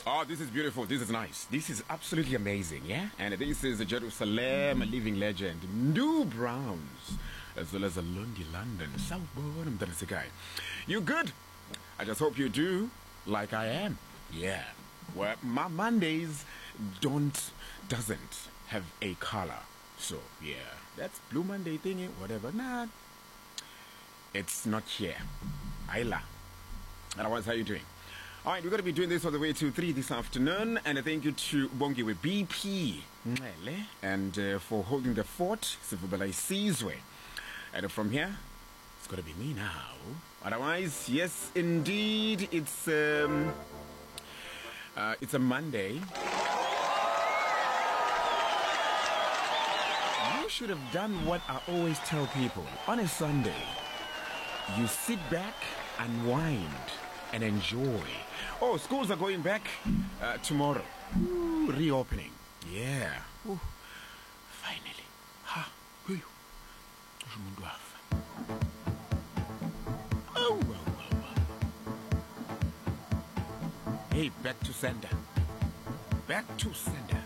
Oh, this is beautiful. This is nice. This is absolutely amazing, yeah? And this is a Jerusalem, a living legend. New Browns, as well as a Lundi London. Southbourne, guy. You good? I just hope you do, like I am. Yeah. Well, my Mondays doesn't have a color. So, yeah. That's Blue Monday thingy, whatever. Nah. It's not here. Ayla. Otherwise, how you doing? All right, we're going to be doing this all the way to 3 this afternoon. And a thank you to Bongi with BP. And for holding the fort, Sivubala Sizwe. And from here, it's going to be me now. Otherwise, yes, indeed, it's a Monday. You should have done what I always tell people. On a Sunday, you sit back, unwind, and enjoy. Oh, schools are going back tomorrow. Ooh, reopening. Yeah. Ooh. Finally. Ha. Oh, Hey, back to sender. Back to sender.